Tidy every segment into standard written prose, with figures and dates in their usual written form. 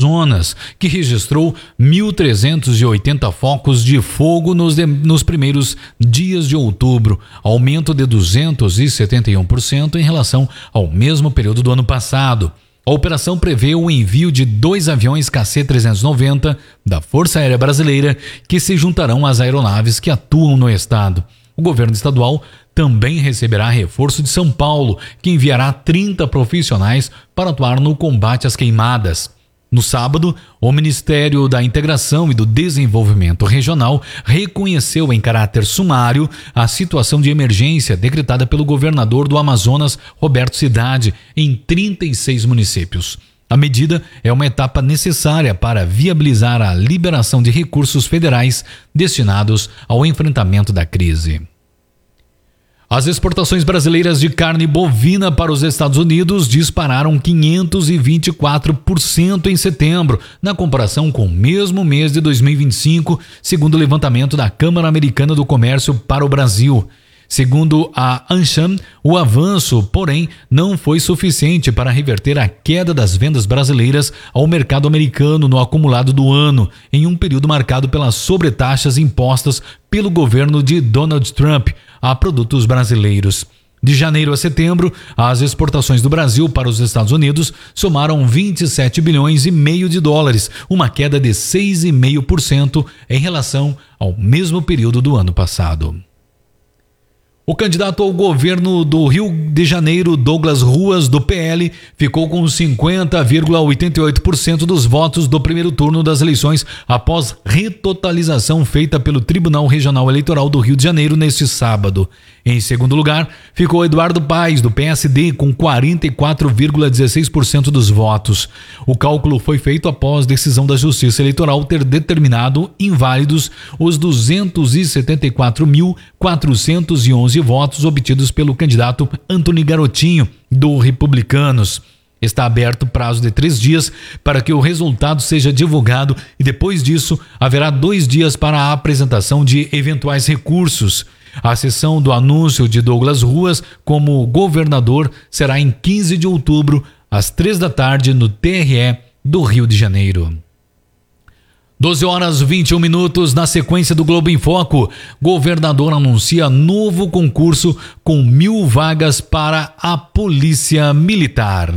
Amazonas, que registrou 1.380 focos de fogo nos primeiros dias de outubro, aumento de 271% em relação ao mesmo período do ano passado. A operação prevê o envio de 2 aviões KC-390 da Força Aérea Brasileira, que se juntarão às aeronaves que atuam no estado. O governo estadual também receberá reforço de São Paulo, que enviará 30 profissionais para atuar no combate às queimadas. No sábado, o Ministério da Integração e do Desenvolvimento Regional reconheceu em caráter sumário a situação de emergência decretada pelo governador do Amazonas, Roberto Cidade, em 36 municípios. A medida é uma etapa necessária para viabilizar a liberação de recursos federais destinados ao enfrentamento da crise. As exportações brasileiras de carne bovina para os Estados Unidos dispararam 524% em setembro, na comparação com o mesmo mês de 2025, segundo o levantamento da Câmara Americana do Comércio para o Brasil. Segundo a ANCHAM, o avanço, porém, não foi suficiente para reverter a queda das vendas brasileiras ao mercado americano no acumulado do ano, em um período marcado pelas sobretaxas impostas pelo governo de Donald Trump a produtos brasileiros. De janeiro a setembro, as exportações do Brasil para os Estados Unidos somaram 27 bilhões e meio de dólares, uma queda de 6,5% em relação ao mesmo período do ano passado. O candidato ao governo do Rio de Janeiro, Douglas Ruas, do PL, ficou com 50,88% dos votos do primeiro turno das eleições após retotalização feita pelo Tribunal Regional Eleitoral do Rio de Janeiro neste sábado. Em segundo lugar, ficou Eduardo Paes, do PSD, com 44,16% dos votos. O cálculo foi feito após decisão da Justiça Eleitoral ter determinado inválidos os 274.411 votos obtidos pelo candidato Antony Garotinho, do Republicanos. Está aberto prazo de 3 dias para que o resultado seja divulgado e depois disso haverá 2 dias para a apresentação de eventuais recursos. A sessão do anúncio de Douglas Ruas como governador será em 15 de outubro, às 3 da tarde, no TRE do Rio de Janeiro. 12h21, na sequência do Globo em Foco, governador anuncia novo concurso com 1.000 vagas para a Polícia Militar.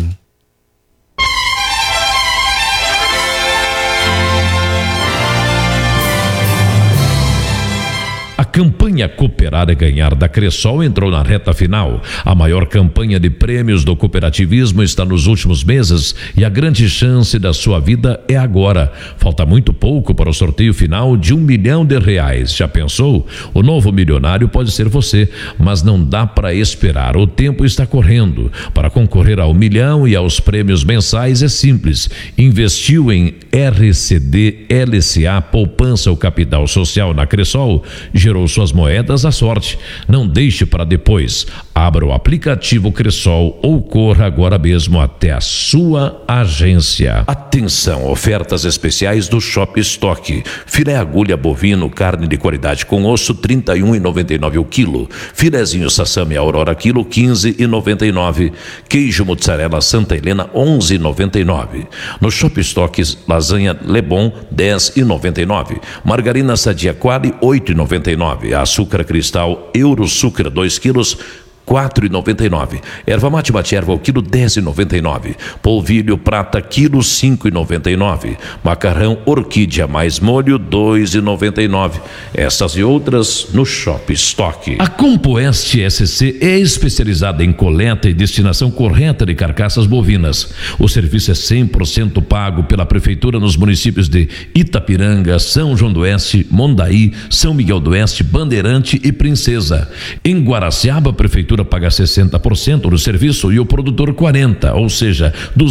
A campanha Cooperar é Ganhar da Cressol entrou na reta final. A maior campanha de prêmios do cooperativismo está nos últimos meses e a grande chance da sua vida é agora. Falta muito pouco para o sorteio final de R$1 milhão. Já pensou? O novo milionário pode ser você, mas não dá para esperar. O tempo está correndo. Para concorrer ao 1 milhão e aos prêmios mensais é simples. Investiu em RCD, LCA, poupança ou capital social na Cressol, gerou suas moedas à sorte. Não deixe para depois. Abra o aplicativo Cressol ou corra agora mesmo até a sua agência. Atenção, ofertas especiais do Shop Stock. Filé agulha bovino, carne de qualidade com osso, R$ 31,99 o quilo. Filezinho sassami Aurora quilo, R$ 15,99. Queijo mozzarella Santa Helena, R$ 11,99. No Shop Stock, lasanha Lebon, R$ 10,99. Margarina Sadia Quali, R$ 8,99. Açúcar cristal Eurosucra 2 quilos, R$ 4,99. Erva mate bate-erva ao quilo, R$ 10,99. Polvilho prata quilo, R$ 5,99. Macarrão orquídea mais molho, R$ 2,99. Essas e outras no Shop Stock. A Compoeste SC é especializada em coleta e destinação correta de carcaças bovinas. O serviço é 100% pago pela Prefeitura nos municípios de Itapiranga, São João do Oeste, Mondaí, São Miguel do Oeste, Bandeirante e Princesa. Em Guaraciaba, a Prefeitura paga 60% do serviço e o produtor 40%, ou seja, R$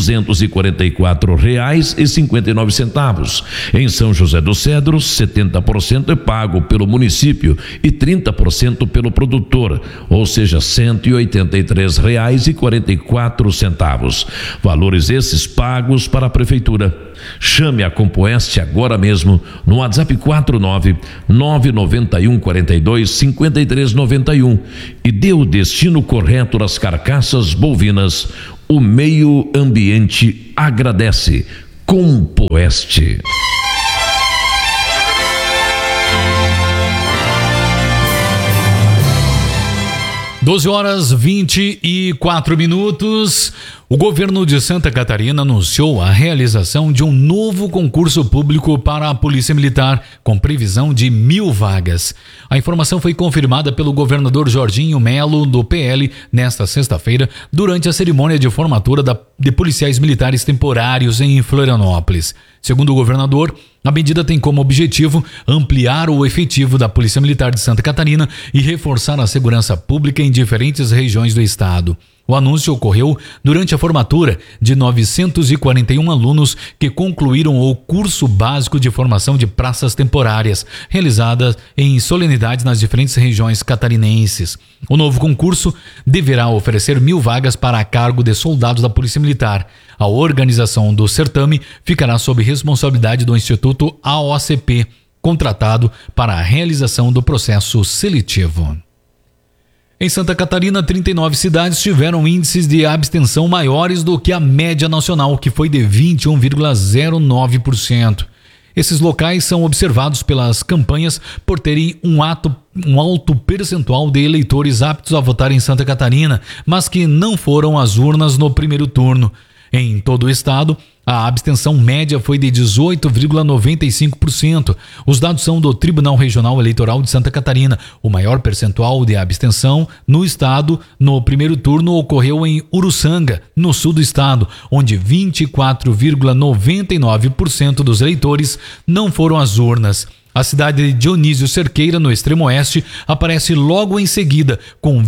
244,59. Em São José dos Cedros, 70% é pago pelo município e 30% pelo produtor, ou seja, R$ 183,44. Valores esses pagos para a Prefeitura. Chame a Compoeste agora mesmo no WhatsApp 49-991-42-5391 e dê o destino correto das carcaças bovinas. O meio ambiente agradece. Compoeste. 12h24. O governo de Santa Catarina anunciou a realização de um novo concurso público para a Polícia Militar, com previsão de 1.000 vagas. A informação foi confirmada pelo governador Jorginho Melo, do PL, nesta sexta-feira, durante a cerimônia de formatura de policiais militares temporários em Florianópolis. Segundo o governador, a medida tem como objetivo ampliar o efetivo da Polícia Militar de Santa Catarina e reforçar a segurança pública em diferentes regiões do estado. O anúncio ocorreu durante a formatura de 941 alunos que concluíram o curso básico de formação de praças temporárias, realizada em solenidades nas diferentes regiões catarinenses. O novo concurso deverá oferecer 1.000 vagas para cargo de soldados da Polícia Militar. A organização do certame ficará sob responsabilidade do Instituto AOCP, contratado para a realização do processo seletivo. Em Santa Catarina, 39 cidades tiveram índices de abstenção maiores do que a média nacional, que foi de 21,09%. Esses locais são observados pelas campanhas por terem um alto percentual de eleitores aptos a votar em Santa Catarina, mas que não foram às urnas no primeiro turno. Em todo o estado, a abstenção média foi de 18,95%. Os dados são do Tribunal Regional Eleitoral de Santa Catarina. O maior percentual de abstenção no estado no primeiro turno ocorreu em Uruçanga, no sul do estado, onde 24,99% dos eleitores não foram às urnas. A cidade de Dionísio Cerqueira, no extremo oeste, aparece logo em seguida, com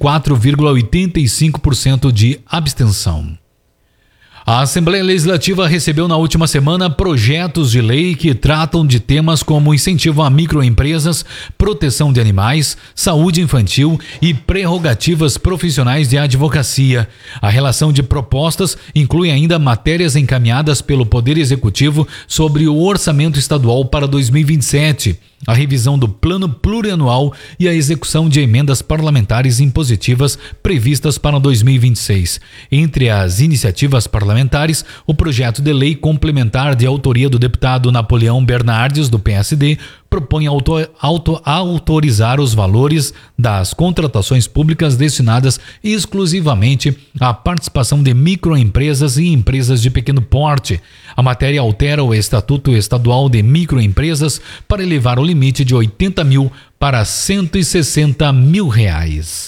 24,85% de abstenção. A Assembleia Legislativa recebeu na última semana projetos de lei que tratam de temas como incentivo a microempresas, proteção de animais, saúde infantil e prerrogativas profissionais de advocacia. A relação de propostas inclui ainda matérias encaminhadas pelo Poder Executivo sobre o orçamento estadual para 2027, a revisão do plano plurianual e a execução de emendas parlamentares impositivas previstas para 2026. Entre as iniciativas parlamentares, o projeto de lei complementar de autoria do deputado Napoleão Bernardes, do PSD, propõe autorizar os valores das contratações públicas destinadas exclusivamente à participação de microempresas e empresas de pequeno porte. A matéria altera o Estatuto Estadual de Microempresas para elevar o limite de 80 mil para 160 mil reais.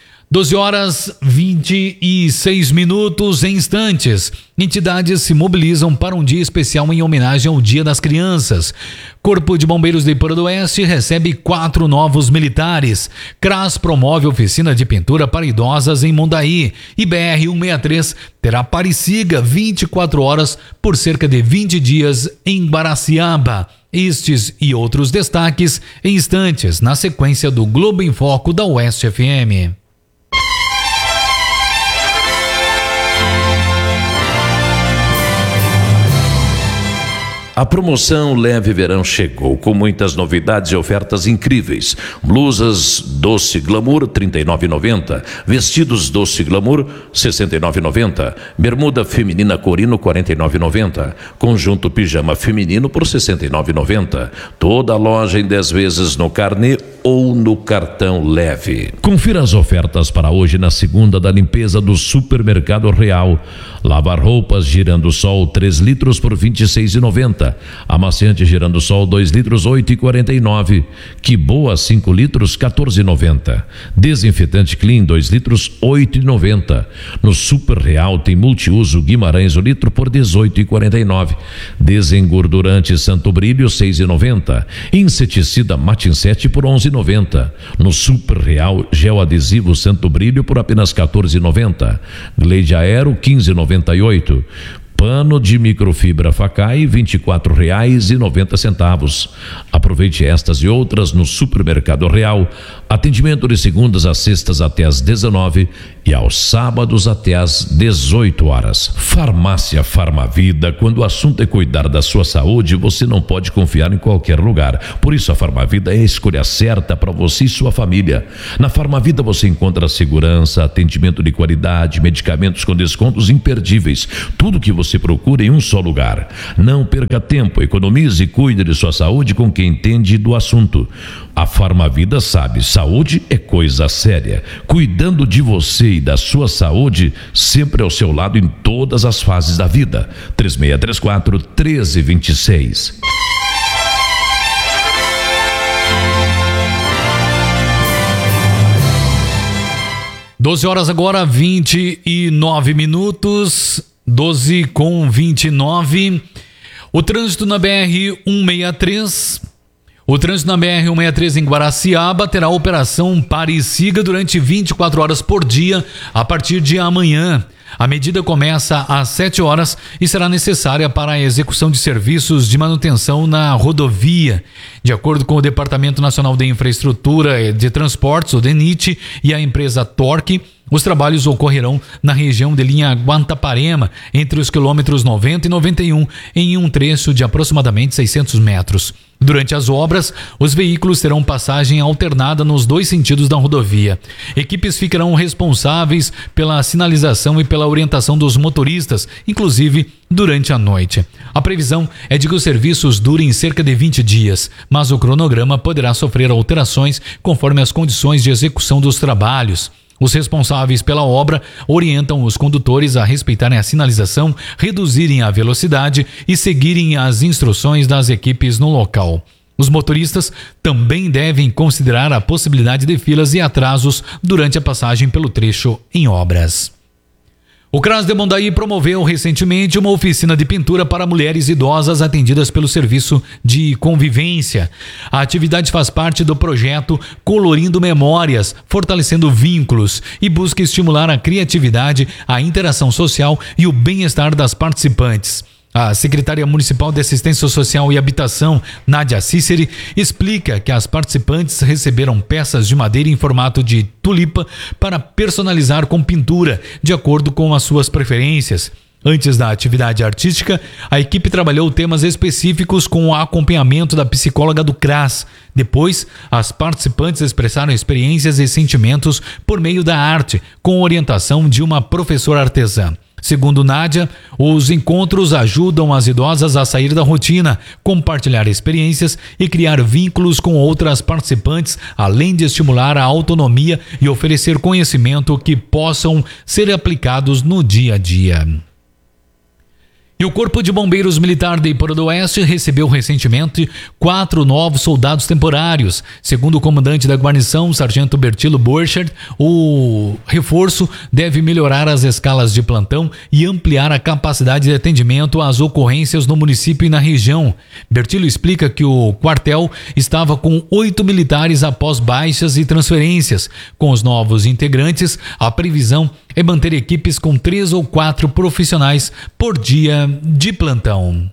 12h26 em instantes. Entidades se mobilizam para um dia especial em homenagem ao Dia das Crianças. Corpo de Bombeiros de Ipura do Oeste recebe 4 novos militares. CRAS promove oficina de pintura para idosas em Mondaí. E BR-163 terá pare-siga 24 horas por cerca de 20 dias em Guaraciaba. Estes e outros destaques em instantes, na sequência do Globo em Foco da Oeste FM. A promoção Leve Verão chegou com muitas novidades e ofertas incríveis. Blusas Doce Glamour, R$ 39,90. Vestidos Doce Glamour, R$ 69,90. Bermuda feminina Corino, R$ 49,90. Conjunto pijama feminino por R$ 69,90. Toda a loja em 10 vezes no carnê ou no cartão Leve. Confira as ofertas para hoje na segunda da limpeza do Supermercado Real. Lavar roupas Girando-Sol 3 litros por R$ 26,90. Amaciante Girando-Sol 2 litros, R$ 8,49. Que boa 5 litros, R$ 14,90. Desinfetante Clean 2 litros, R$ 8,90. No Super Real tem multiuso Guimarães o litro por R$ 18,49. Desengordurante Santo Brilho 6,90. Inseticida Matin7 por R$ 11,90. No Super Real gel adesivo Santo Brilho por apenas R$ 14,90. Glade Aero 15,98. Pano de microfibra Facai, R$ 24,90. Aproveite estas e outras no Supermercado Real. Atendimento de segundas a sextas até às 19 e aos sábados até às 18 horas. Farmácia Farmavida. Quando o assunto é cuidar da sua saúde, você não pode confiar em qualquer lugar. Por isso a Farmavida é a escolha certa para você e sua família. Na Farmavida você encontra segurança, atendimento de qualidade, medicamentos com descontos imperdíveis. Tudo que você se procura em um só lugar. Não perca tempo, economize e cuide de sua saúde com quem entende do assunto. A Farmavida sabe, saúde é coisa séria. Cuidando de você e da sua saúde, sempre ao seu lado em todas as fases da vida. 3634-1326. 12 horas agora, 29 minutos, 12:29. O trânsito na BR-163. O trânsito na BR-163 em Guaraciaba terá operação Pare e Siga durante 24 horas por dia a partir de amanhã. A medida começa às 7 horas e será necessária para a execução de serviços de manutenção na rodovia. De acordo com o Departamento Nacional de Infraestrutura de Transportes, o DENIT, e a empresa Torque, os trabalhos ocorrerão na região de linha Guantaparema, entre os quilômetros 90 e 91, em um trecho de aproximadamente 600 metros. Durante as obras, os veículos terão passagem alternada nos dois sentidos da rodovia. Equipes ficarão responsáveis pela sinalização e pela orientação dos motoristas, inclusive durante a noite. A previsão é de que os serviços durem cerca de 20 dias, mas o cronograma poderá sofrer alterações conforme as condições de execução dos trabalhos. Os responsáveis pela obra orientam os condutores a respeitarem a sinalização, reduzirem a velocidade e seguirem as instruções das equipes no local. Os motoristas também devem considerar a possibilidade de filas e atrasos durante a passagem pelo trecho em obras. O CRAS de Mondaí promoveu recentemente uma oficina de pintura para mulheres idosas atendidas pelo Serviço de Convivência. A atividade faz parte do projeto Colorindo Memórias, fortalecendo vínculos, e busca estimular a criatividade, a interação social e o bem-estar das participantes. A secretária municipal de Assistência Social e Habitação, Nádia Cíceri, explica que as participantes receberam peças de madeira em formato de tulipa para personalizar com pintura, de acordo com as suas preferências. Antes da atividade artística, a equipe trabalhou temas específicos com o acompanhamento da psicóloga do CRAS. Depois, as participantes expressaram experiências e sentimentos por meio da arte, com orientação de uma professora artesã. Segundo Nádia, os encontros ajudam as idosas a sair da rotina, compartilhar experiências e criar vínculos com outras participantes, além de estimular a autonomia e oferecer conhecimento que possam ser aplicados no dia a dia. E o Corpo de Bombeiros Militar de Iporã do Oeste recebeu recentemente 4 novos soldados temporários. Segundo o comandante da guarnição, Sargento Bertilo Borchert, o reforço deve melhorar as escalas de plantão e ampliar a capacidade de atendimento às ocorrências no município e na região. Bertilo explica que o quartel estava com 8 militares após baixas e transferências. Com os novos integrantes, a previsão é manter equipes com 3 ou 4 profissionais por dia de plantão.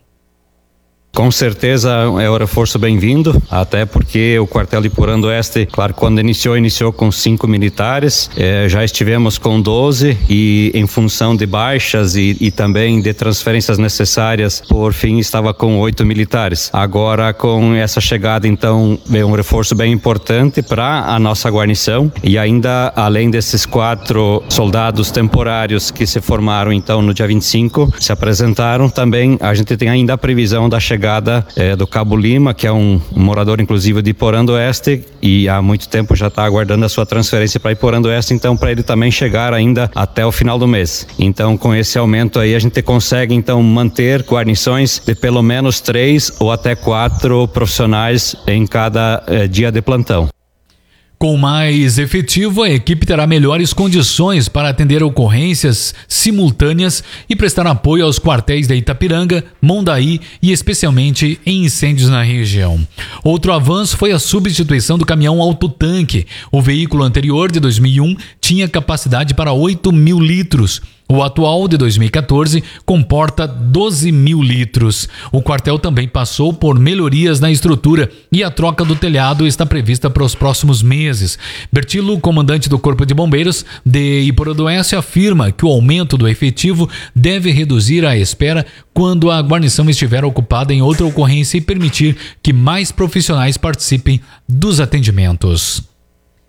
Com certeza é um reforço bem-vindo, até porque o quartel de Iporã do Oeste, claro, quando iniciou com 5 militares, já estivemos com 12 e em função de baixas e também de transferências necessárias, por fim estava com 8 militares. Agora com essa chegada então é um reforço bem importante para a nossa guarnição e ainda além desses 4 soldados temporários que se formaram então no dia 25, se apresentaram, também a gente tem ainda a previsão da chegada do Cabo Lima, que é um morador inclusive de Iporã do Oeste e há muito tempo já está aguardando a sua transferência para Iporã do Oeste, então para ele também chegar ainda até o final do mês. Então com esse aumento aí a gente consegue então manter guarnições de pelo menos 3 ou até 4 profissionais em cada dia de plantão. Com mais efetivo, a equipe terá melhores condições para atender ocorrências simultâneas e prestar apoio aos quartéis de Itapiranga, Mondaí e especialmente em incêndios na região. Outro avanço foi a substituição do caminhão autotanque. O veículo anterior, de 2001, tinha capacidade para 8.000 litros. O atual, de 2014, comporta 12.000 litros. O quartel também passou por melhorias na estrutura e a troca do telhado está prevista para os próximos meses. Bertilo, comandante do Corpo de Bombeiros de Iporã do Oeste, afirma que o aumento do efetivo deve reduzir a espera quando a guarnição estiver ocupada em outra ocorrência e permitir que mais profissionais participem dos atendimentos.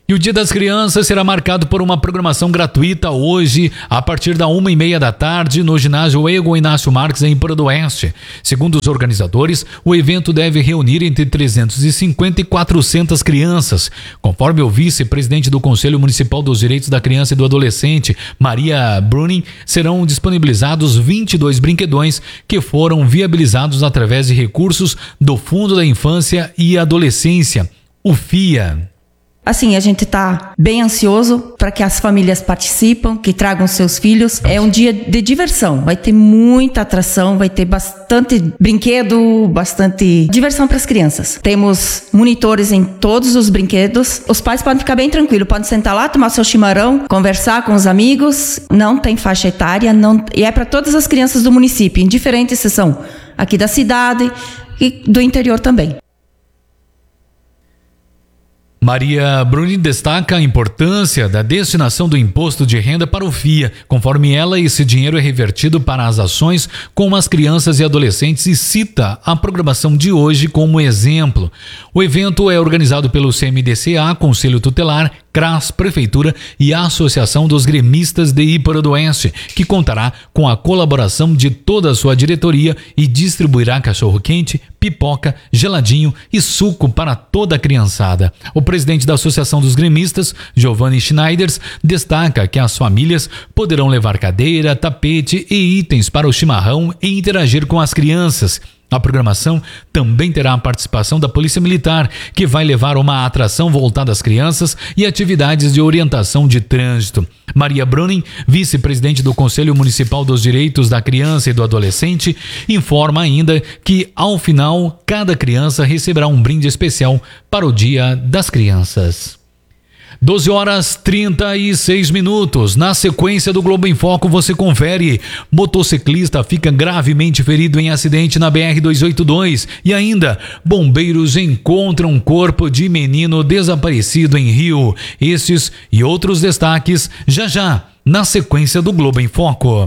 E o Dia das Crianças será marcado por uma programação gratuita hoje, a partir da 1h30 da tarde, no ginásio Egon Inácio Marques, em Ipura do Oeste. Segundo os organizadores, o evento deve reunir entre 350 e 400 crianças. Conforme o vice-presidente do Conselho Municipal dos Direitos da Criança e do Adolescente, Maria Bruning, serão disponibilizados 22 brinquedões que foram viabilizados através de recursos do Fundo da Infância e Adolescência, o FIA. Assim, a gente está bem ansioso para que as famílias participem, que tragam seus filhos. É um dia de diversão, vai ter muita atração, vai ter bastante brinquedo, bastante diversão para as crianças. Temos monitores em todos os brinquedos. Os pais podem ficar bem tranquilos, podem sentar lá, tomar seu chimarrão, conversar com os amigos. Não tem faixa etária, e é para todas as crianças do município, indiferente se são aqui da cidade e do interior também. Maria Bruni destaca a importância da destinação do imposto de renda para o FIA. Conforme ela, esse dinheiro é revertido para as ações com as crianças e adolescentes e cita a programação de hoje como exemplo. O evento é organizado pelo CMDCA, Conselho Tutelar, CRAS, Prefeitura e a Associação dos Gremistas de Ipura do Oeste, que contará com a colaboração de toda a sua diretoria e distribuirá cachorro-quente, pipoca, geladinho e suco para toda a criançada. O presidente da Associação dos Gremistas, Giovanni Schneiders, destaca que as famílias poderão levar cadeira, tapete e itens para o chimarrão e interagir com as crianças. A programação também terá a participação da Polícia Militar, que vai levar uma atração voltada às crianças e atividades de orientação de trânsito. Maria Bruning, vice-presidente do Conselho Municipal dos Direitos da Criança e do Adolescente, informa ainda que, ao final, cada criança receberá um brinde especial para o Dia das Crianças. 12h36. Na sequência do Globo em Foco, você confere: motociclista fica gravemente ferido em acidente na BR-282. E ainda, bombeiros encontram corpo de menino desaparecido em Rio. Estes e outros destaques já na sequência do Globo em Foco.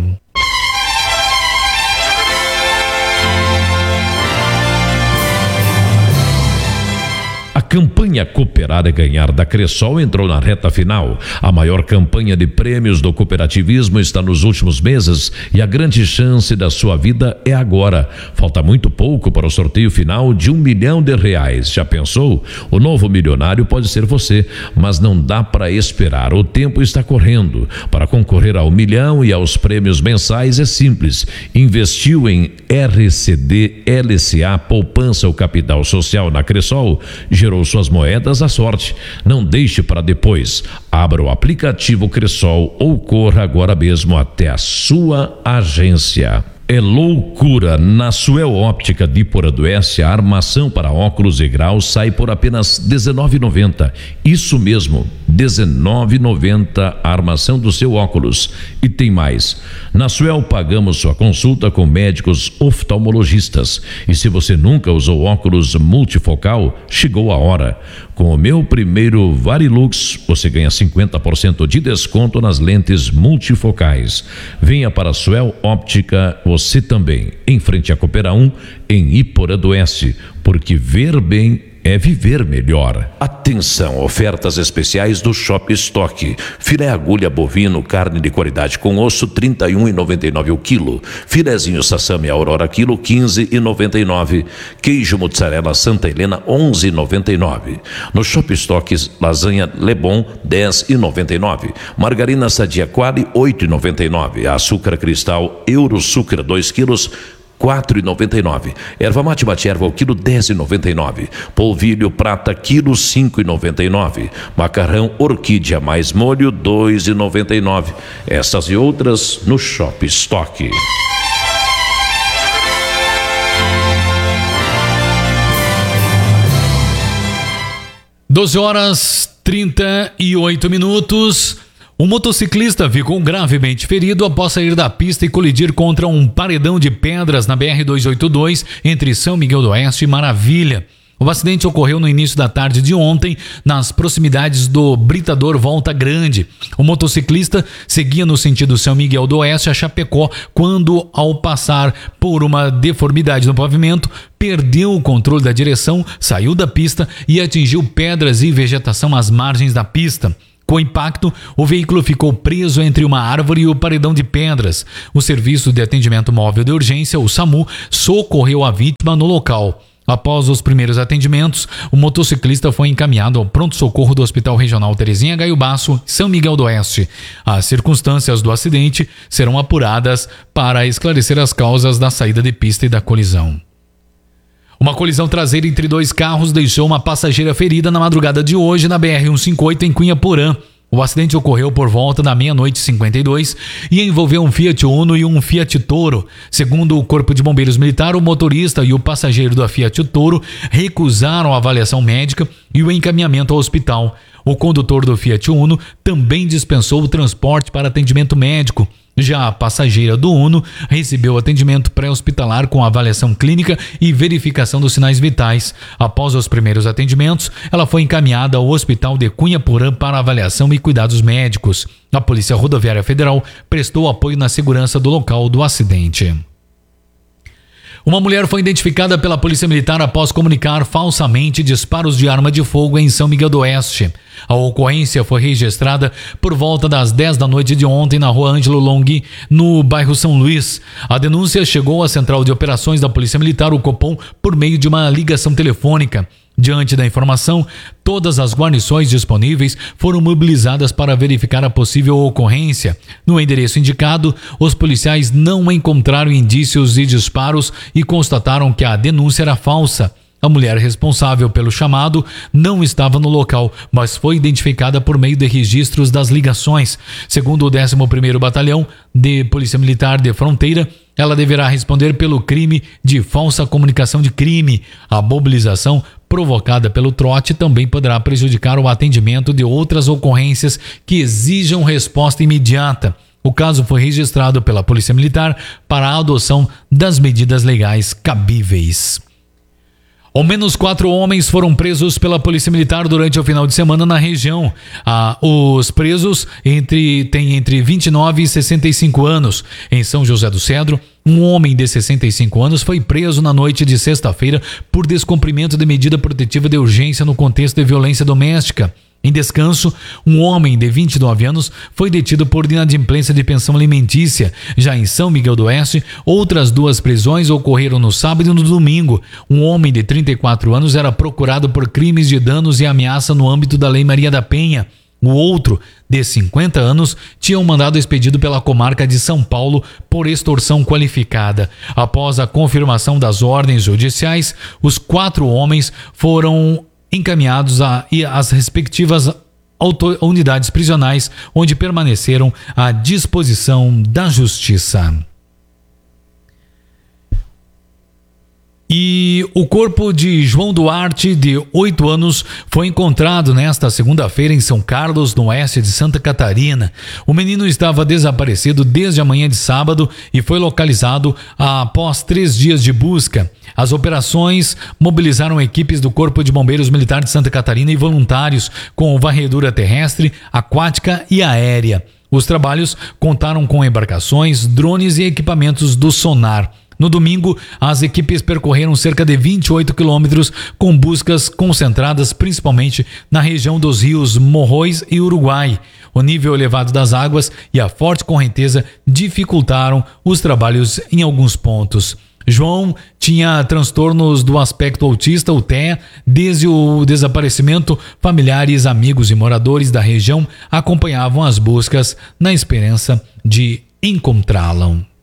A campanha Cooperar é Ganhar da Cressol entrou na reta final. A maior campanha de prêmios do cooperativismo está nos últimos meses e a grande chance da sua vida é agora. Falta muito pouco para o sorteio final de R$1 milhão. Já pensou? O novo milionário pode ser você, mas não dá para esperar. O tempo está correndo. Para concorrer ao 1 milhão e aos prêmios mensais é simples. Investiu em RCD, LCA, poupança ou capital social na Cressol, gerou suas moedas à sorte. Não deixe para depois. Abra o aplicativo Cressol ou corra agora mesmo até a sua agência. É loucura! Na Suel Óptica de Ipura do Oeste, a armação para óculos e graus sai por apenas R$19,90. Isso mesmo, R$19,90 a armação do seu óculos. E tem mais. Na Suel pagamos sua consulta com médicos oftalmologistas. E se você nunca usou óculos multifocal, chegou a hora. Com o meu primeiro Varilux, você ganha 50% de desconto nas lentes multifocais. Venha para a Suel Óptica, você também, em frente à Coopera 1, em Ipura do Oeste, porque ver bem é viver melhor. Atenção, ofertas especiais do Shop Stock. Filé agulha bovino, carne de qualidade com osso, R$ 31,99 o quilo. Filezinho Sassami Aurora quilo, R$ 15,99. Queijo mozzarella Santa Helena, R$ 11,99. No Shop Stock, lasanha Lebon, R$ 10,99. Margarina Sadia Quali, R$ 8,99. Açúcar cristal Eurosucra 2 quilos, R$ 4,99. Erva mate bate-erva ao quilo, R$ 10,99. Polvilho prata, quilo, R$ 5,99. Macarrão orquídea mais molho, R$ 2,99. Essas e outras no Shop Stock. Doze horas 38 minutos. Um motociclista ficou gravemente ferido após sair da pista e colidir contra um paredão de pedras na BR-282 entre São Miguel do Oeste e Maravilha. O acidente ocorreu no início da tarde de ontem, nas proximidades do Britador Volta Grande. O motociclista seguia no sentido São Miguel do Oeste a Chapecó quando, ao passar por uma deformidade no pavimento, perdeu o controle da direção, saiu da pista e atingiu pedras e vegetação às margens da pista. Com o impacto, o veículo ficou preso entre uma árvore e o paredão de pedras. O Serviço de Atendimento Móvel de Urgência, o SAMU, socorreu a vítima no local. Após os primeiros atendimentos, o motociclista foi encaminhado ao pronto-socorro do Hospital Regional Terezinha Gaiobasso, São Miguel do Oeste. As circunstâncias do acidente serão apuradas para esclarecer as causas da saída de pista e da colisão. Uma colisão traseira entre dois carros deixou uma passageira ferida na madrugada de hoje na BR-158 em Cunhaporã. O acidente ocorreu por volta da 00:52 e envolveu um Fiat Uno e um Fiat Toro. Segundo o Corpo de Bombeiros Militar, o motorista e o passageiro da Fiat Toro recusaram a avaliação médica e o encaminhamento ao hospital. O condutor do Fiat Uno também dispensou o transporte para atendimento médico. Já a passageira do Uno recebeu atendimento pré-hospitalar com avaliação clínica e verificação dos sinais vitais. Após os primeiros atendimentos, ela foi encaminhada ao Hospital de Cunhaporã para avaliação e cuidados médicos. A Polícia Rodoviária Federal prestou apoio na segurança do local do acidente. Uma mulher foi identificada pela Polícia Militar após comunicar falsamente disparos de arma de fogo em São Miguel do Oeste. A ocorrência foi registrada por volta das 10 da noite de ontem na rua Ângelo Longhi, no bairro São Luís. A denúncia chegou à Central de Operações da Polícia Militar, o Copom, por meio de uma ligação telefônica. Diante da informação, todas as guarnições disponíveis foram mobilizadas para verificar a possível ocorrência. No endereço indicado, os policiais não encontraram indícios de disparos e constataram que a denúncia era falsa. A mulher responsável pelo chamado não estava no local, mas foi identificada por meio de registros das ligações. Segundo o 11º Batalhão de Polícia Militar de Fronteira, ela deverá responder pelo crime de falsa comunicação de crime. A mobilização provocada pelo trote também poderá prejudicar o atendimento de outras ocorrências que exijam resposta imediata. O caso foi registrado pela Polícia Militar para a adoção das medidas legais cabíveis. Ao menos 4 homens foram presos pela Polícia Militar durante o final de semana na região. Os presos têm entre 29 e 65 anos. Em São José do Cedro, um homem de 65 anos foi preso na noite de sexta-feira por descumprimento de medida protetiva de urgência no contexto de violência doméstica. Em Descanso, um homem de 29 anos foi detido por inadimplência de pensão alimentícia. Já em São Miguel do Oeste, outras 2 prisões ocorreram no sábado e no domingo. Um homem de 34 anos era procurado por crimes de danos e ameaça no âmbito da Lei Maria da Penha. O outro, de 50 anos, tinha um mandado expedido pela comarca de São Paulo por extorsão qualificada. Após a confirmação das ordens judiciais, os 4 homens foram encaminhados às respectivas unidades prisionais, onde permaneceram à disposição da Justiça. E o corpo de João Duarte, de 8 anos, foi encontrado nesta segunda-feira em São Carlos, no oeste de Santa Catarina. O menino estava desaparecido desde a manhã de sábado e foi localizado após 3 dias de busca. As operações mobilizaram equipes do Corpo de Bombeiros Militar de Santa Catarina e voluntários com varredura terrestre, aquática e aérea. Os trabalhos contaram com embarcações, drones e equipamentos do sonar. No domingo, as equipes percorreram cerca de 28 quilômetros com buscas concentradas principalmente na região dos rios Morrois e Uruguai. O nível elevado das águas e a forte correnteza dificultaram os trabalhos em alguns pontos. João tinha transtornos do aspecto autista, o TEA. Desde o desaparecimento, familiares, amigos e moradores da região acompanhavam as buscas na esperança de encontrá-lo.